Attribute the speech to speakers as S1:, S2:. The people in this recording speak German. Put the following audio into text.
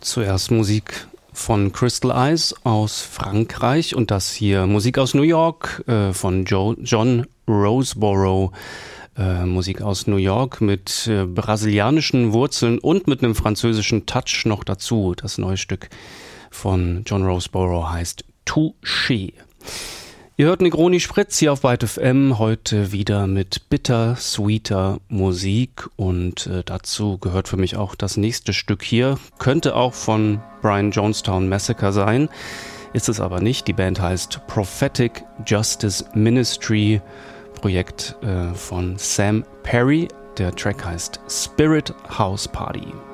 S1: Zuerst Musik von Crystal Eyes aus Frankreich und das hier Musik aus New York von John Roseborough. Musik aus New York mit brasilianischen Wurzeln und mit einem französischen Touch noch dazu. Das neue Stück von John Roseborough heißt Touché. Ihr hört Negroni Spritz hier auf Byte FM, heute wieder mit bitter-sweeter Musik und dazu gehört für mich auch das nächste Stück hier. Könnte auch von Brian Jonestown Massacre sein, ist es aber nicht. Die Band heißt Prophetic Justice Ministry, Projekt von Sam Perry. Der Track heißt Spirit House Party.